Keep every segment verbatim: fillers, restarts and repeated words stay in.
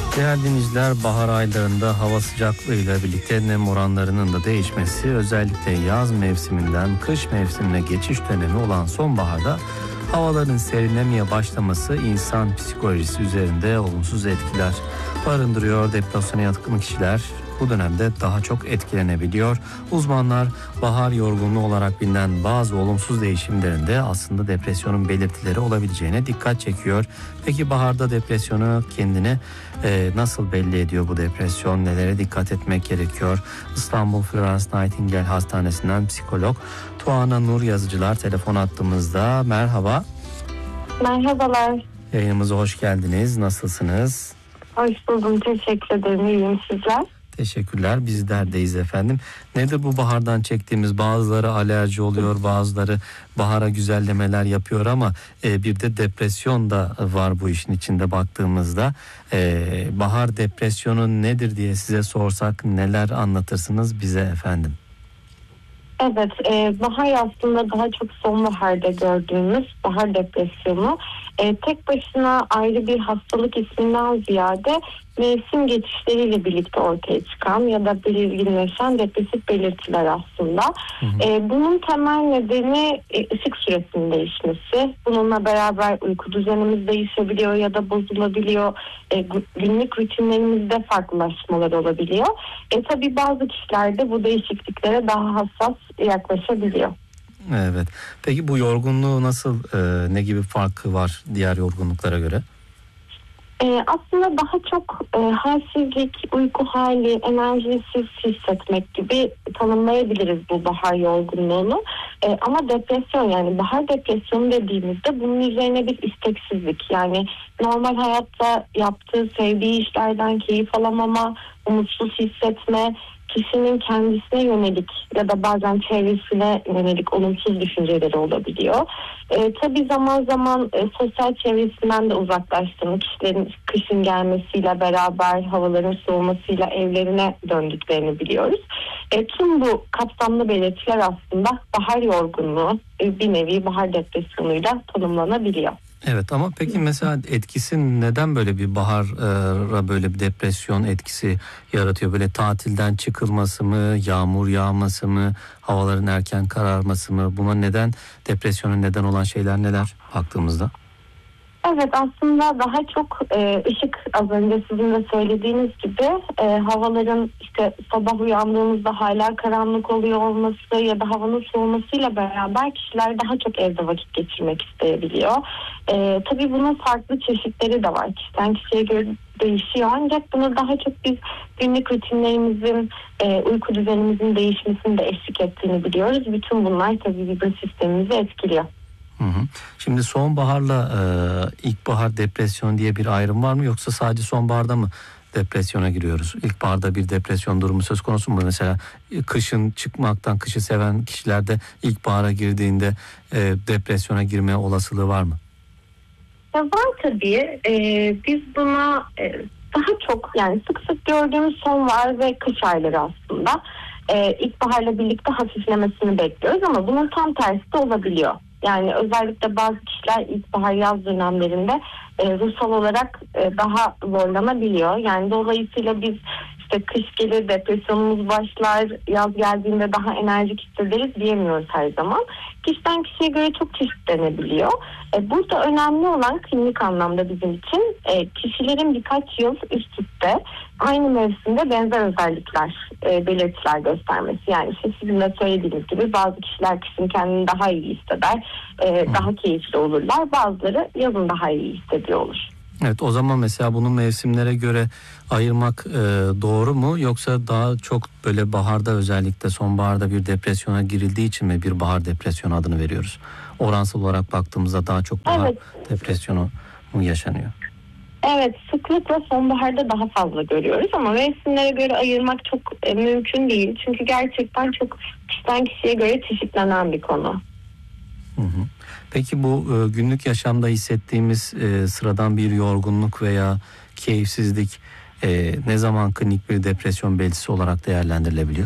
Değerli dinleyiciler, bahar aylarında hava sıcaklığıyla birlikte nem oranlarının da değişmesi, özellikle yaz mevsiminden kış mevsimine geçiş dönemi olan sonbaharda havaların serinlemeye başlaması insan psikolojisi üzerinde olumsuz etkiler barındırıyor. Depresyona yatkın kişiler bu dönemde daha çok etkilenebiliyor. Uzmanlar bahar yorgunluğu olarak bilinen bazı olumsuz değişimlerin de aslında depresyonun belirtileri olabileceğine dikkat çekiyor. Peki baharda depresyonu kendine e, nasıl belli ediyor bu depresyon? Nelere dikkat etmek gerekiyor? İstanbul Florence Nightingale Hastanesi'nden psikolog Tuana Nur Yazıcılar telefon attığımızda. Merhaba. Merhabalar. Yayınımıza hoş geldiniz. Nasılsınız? Hoş buldum. Teşekkür ederim. İyiyim, sizler? Teşekkürler. Bizlerdeyiz efendim. Nedir bu bahardan çektiğimiz? Bazıları alerji oluyor, bazıları bahara güzellemeler yapıyor ama e, bir de depresyon da var bu işin içinde baktığımızda. E, bahar depresyonu nedir diye size sorsak neler anlatırsınız bize efendim? Evet, e, bahar aslında daha çok sonbaharda gördüğümüz bahar depresyonu e, tek başına ayrı bir hastalık isminden ziyade mevsim geçişleriyle birlikte ortaya çıkan ya da belirginleşen depresif belirtiler aslında. Hı hı. E, bunun temel nedeni e, ışık süresinin değişmesi. Bununla beraber uyku düzenimiz değişebiliyor ya da bozulabiliyor. E, günlük rutinlerimizde farklılaşmalar olabiliyor. E, tabii bazı kişilerde bu değişikliklere daha hassas yaklaşabiliyor. Evet. Peki bu yorgunluğu nasıl, e, ne gibi farkı var diğer yorgunluklara göre? Ee, aslında daha çok e, halsizlik, uyku hali, enerjisiz hissetmek gibi tanımlayabiliriz bu bahar yorgunluğunu. E, ama depresyon, yani bahar depresyonu dediğimizde bunun üzerine bir isteksizlik, yani normal hayatta yaptığı, sevdiği işlerden keyif alamama, umutsuz hissetme, kişinin kendisine yönelik ya da bazen çevresine yönelik olumsuz düşünceleri olabiliyor. E, tabii zaman zaman e, sosyal çevresinden de uzaklaştığını, kişilerin kışın gelmesiyle beraber havaların soğumasıyla evlerine döndüklerini biliyoruz. E, tüm bu kapsamlı belirtiler aslında bahar yorgunluğu, e, bir nevi bahar depresyonuyla tanımlanabiliyor. Evet, ama peki mesela etkisi neden böyle bir bahara böyle bir depresyon etkisi yaratıyor? Böyle tatilden çıkılması mı, yağmur yağması mı, havaların erken kararması mı? Buna neden, depresyona neden olan şeyler neler baktığımızda? Evet, aslında daha çok e, ışık, az önce sizin de söylediğiniz gibi e, havaların işte sabah uyandığımızda hala karanlık oluyor olması ya da havanın soğumasıyla beraber kişiler daha çok evde vakit geçirmek isteyebiliyor. E, tabii bunun farklı çeşitleri de var. Kişiden kişiye göre değişiyor, ancak bunu daha çok biz günlük rutinlerimizin, e, uyku düzenimizin değişmesinde eşlik ettiğini biliyoruz. Bütün bunlar tabii bizim sistemimizi etkiliyor. Hı hı. Şimdi sonbaharla e, ilkbahar depresyon diye bir ayrım var mı, yoksa sadece sonbaharda mı depresyona giriyoruz? İlkbaharda bir depresyon durumu söz konusu mu? Mesela kışın çıkmaktan, kışı seven kişilerde ilkbahara girdiğinde e, depresyona girme olasılığı var mı? Ya var tabii. Ee, biz buna e, daha çok, yani sık sık gördüğümüz sonbahar ve kış ayları aslında. Ee, ilkbaharla birlikte hafiflemesini bekliyoruz ama bunun tam tersi de olabiliyor. Yani özellikle bazı kişiler ilkbahar yaz dönemlerinde e, ruhsal olarak e, daha zorlanabiliyor. Yani dolayısıyla biz işte kış gelir depresyonumuz başlar, yaz geldiğinde daha enerjik hissederiz diyemiyoruz her zaman. Kişiden kişiye göre çok çeşitlenebiliyor. E, burada önemli olan klinik anlamda bizim için e, kişilerin birkaç yıl üst üste aynı mevsimde benzer özellikler, e, belirtiler göstermesi. Yani işte sizin de söylediğiniz gibi bazı kişiler kışın kendini daha iyi hisseder, e, daha keyifli olurlar. Bazıları yazın daha iyi hissediyor olur. Evet, o zaman mesela bunu mevsimlere göre ayırmak e, doğru mu, yoksa daha çok böyle baharda, özellikle sonbaharda bir depresyona girildiği için mi bir bahar depresyonu adını veriyoruz? Oransal olarak baktığımızda daha çok bahar evet. depresyonu mu yaşanıyor? Evet, sıklıkla sonbaharda daha fazla görüyoruz ama mevsimlere göre ayırmak çok e, mümkün değil. Çünkü gerçekten çok kişiden kişiye göre çeşitlenen bir konu. Hı hı. Peki bu e, günlük yaşamda hissettiğimiz e, sıradan bir yorgunluk veya keyifsizlik e, ne zaman klinik bir depresyon belirtisi olarak değerlendirilebiliyor?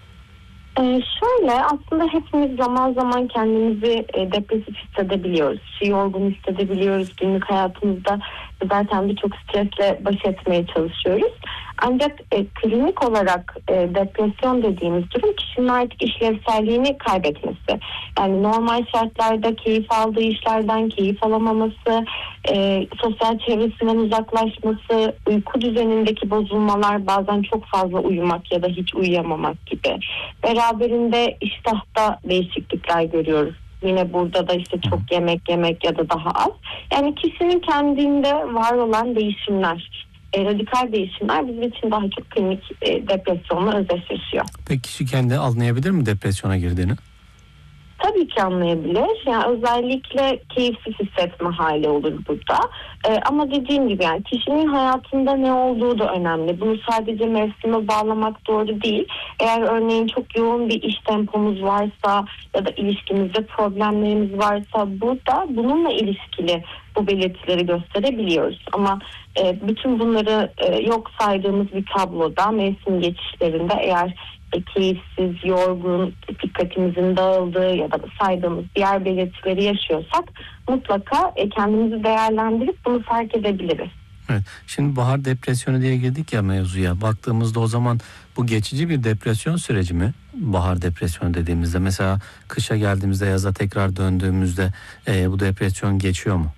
Ee, şöyle, aslında hepimiz zaman zaman kendimizi e, depresif hissedebiliyoruz. Şey, yorgun hissedebiliyoruz. Günlük hayatımızda Zaten birçok stresle baş etmeye çalışıyoruz. Ancak e, klinik olarak e, depresyon dediğimiz durum kişinin artık işlevselliğini kaybetmesi. Yani normal şartlarda keyif aldığı işlerden keyif alamaması, e, sosyal çevresinden uzaklaşması, uyku düzenindeki bozulmalar, bazen çok fazla uyumak ya da hiç uyuyamamak gibi. Beraberinde iştahta değişiklikler görüyoruz. Yine burada da işte çok yemek yemek ya da daha az. Yani kişinin kendinde var olan değişimler, e, radikal değişimler bizim için daha çok klinik e, depresyonla özdeşleşiyor. Peki kişi kendi anlayabilir mi depresyona girdiğini? Tabii ki anlayabilir. Yani özellikle keyifsiz hissetme hali olur burada. Ee, ama dediğim gibi yani kişinin hayatında ne olduğu da önemli. Bunu sadece mevsime bağlamak doğru değil. Eğer örneğin çok yoğun bir iş tempomuz varsa ya da ilişkimizde problemlerimiz varsa burada bununla ilişkili bu belirtileri gösterebiliyoruz. Ama e, bütün bunları e, yok saydığımız bir tabloda mevsim geçişlerinde eğer E, keyifsiz, yorgun, dikkatimizin dağıldığı ya da saydığımız diğer belirtileri yaşıyorsak mutlaka e, kendimizi değerlendirip bunu fark edebiliriz. Evet. Şimdi bahar depresyonu diye girdik ya mevzuya. Baktığımızda o zaman bu geçici bir depresyon süreci mi? Bahar depresyonu dediğimizde mesela kışa geldiğimizde yaza tekrar döndüğümüzde e, bu depresyon geçiyor mu?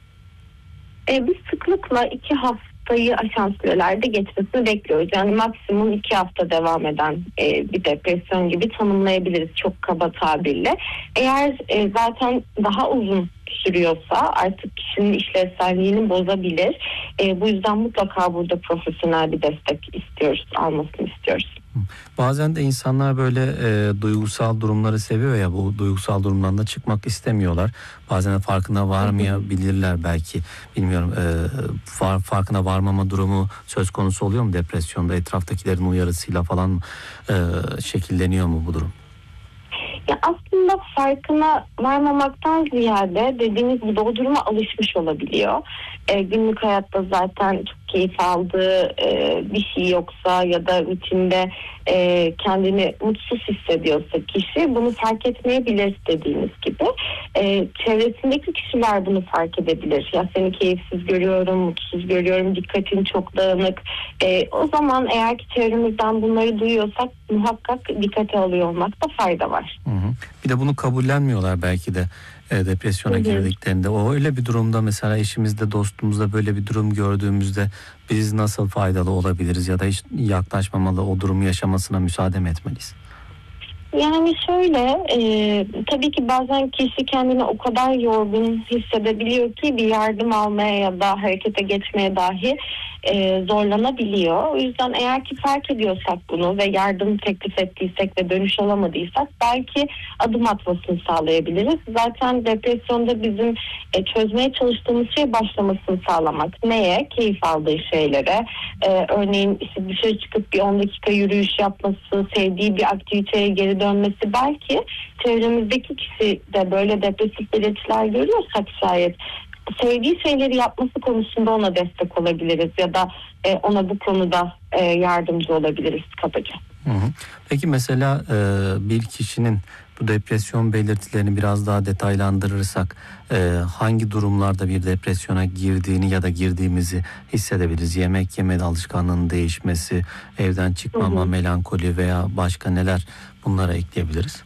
E, biz sıklıkla iki hafta haftayı aşan sürelerde geçmesini bekliyoruz. Yani maksimum iki hafta devam eden e, bir depresyon gibi tanımlayabiliriz çok kaba tabirle. Eğer e, zaten daha uzun sürüyorsa artık kişinin işlevselliğini bozabilir. E, bu yüzden mutlaka burada profesyonel bir destek istiyoruz, almasını istiyoruz. Bazen de insanlar böyle e, duygusal durumları seviyor ya, bu duygusal durumdan da çıkmak istemiyorlar. Bazen de farkına varmayabilirler belki. Bilmiyorum e, far, farkına varmama durumu söz konusu oluyor mu depresyonda? Etraftakilerin uyarısıyla falan e, şekilleniyor mu bu durum? Ya aslında farkına varmamaktan ziyade dediğiniz gibi o duruma alışmış olabiliyor. E, günlük hayatta zaten çok keyif aldığı e, bir şey yoksa ya da rutinde e, kendini mutsuz hissediyorsa kişi bunu fark etmeyebilir dediğiniz gibi. E, çevresindeki kişiler bunu fark edebilir. Ya seni keyifsiz görüyorum, mutsuz görüyorum, dikkatin çok dağınık. E, o zaman eğer ki çevremizden bunları duyuyorsak muhakkak dikkate alıyor olmakta fayda var. Hı hı. Bir de bunu kabullenmiyorlar belki de e, depresyona Hı hı. girdiklerinde. O öyle bir durumda mesela eşimizde, dostumuzda böyle bir durum gördüğümüzde biz nasıl faydalı olabiliriz ya da hiç yaklaşmamalı, o durumu yaşamasına müsaade mi etmeliyiz? Yani şöyle e, tabii ki bazen kişi kendini o kadar yorgun hissedebiliyor ki bir yardım almaya ya da harekete geçmeye dahi e, zorlanabiliyor. O yüzden eğer ki fark ediyorsak bunu ve yardım teklif ettiysek ve dönüş alamadıysak belki adım atmasını sağlayabiliriz. Zaten depresyonda bizim e, çözmeye çalıştığımız şey başlamasını sağlamak. Neye? Keyif aldığı şeylere. E, örneğin işte dışarı çıkıp bir on dakika yürüyüş yapması, sevdiği bir aktiviteye geri dönmesi, belki çevremizdeki kişi de böyle depresif belirtiler görüyorsak şayet sevdiği şeyleri yapması konusunda ona destek olabiliriz ya da e, ona bu konuda e, yardımcı olabiliriz kabaca. Hı hı. Peki mesela e, bir kişinin bu depresyon belirtilerini biraz daha detaylandırırsak e, hangi durumlarda bir depresyona girdiğini ya da girdiğimizi hissedebiliriz? Yemek yeme alışkanlığının değişmesi, evden çıkmama, hı hı. melankoli veya başka neler, bunlara ekleyebiliriz?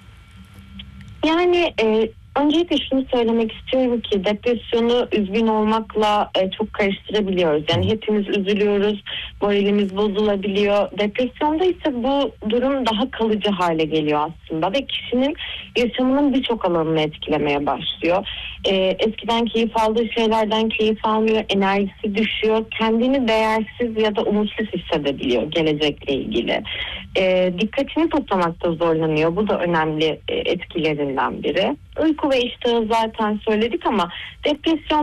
Yani e, öncelikle şunu söylemek istiyorum ki depresyonu üzgün olmakla e, çok karıştırabiliyoruz. Yani hepimiz üzülüyoruz, moralimiz bozulabiliyor. Depresyonda ise bu durum daha kalıcı hale geliyor aslında ve kişinin yaşamının birçok alanını etkilemeye başlıyor. E, eskiden keyif aldığı şeylerden keyif almıyor, enerjisi düşüyor, kendini değersiz ya da umutsuz hissedebiliyor gelecekle ilgili. E, dikkatini toplamakta zorlanıyor. Bu da önemli e, etkilerinden biri. Uyku ve iştahı zaten söyledik ama depresyon